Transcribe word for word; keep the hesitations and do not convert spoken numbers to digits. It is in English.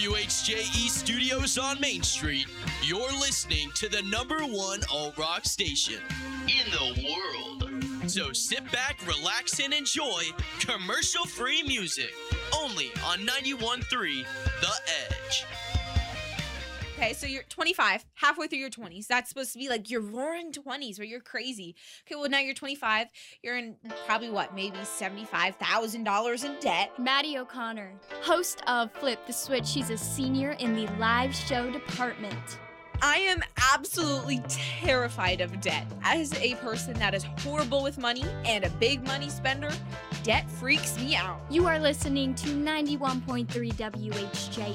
W H J E Studios on Main Street. You're listening to the number one alt-rock station in the world. So sit back, relax, and enjoy commercial-free music. Only on ninety-one point three The Edge. Okay, so you're twenty-five, halfway through your twenties. That's supposed to be like your roaring twenties where you're crazy. Okay, well, now you're twenty-five. You're in probably what, maybe seventy-five thousand dollars in debt. Maddie O'Connor, host of Flip the Switch. She's a senior in the live show department. I am absolutely terrified of debt. As a person that is horrible with money and a big money spender, debt freaks me out. You are listening to ninety-one point three W H J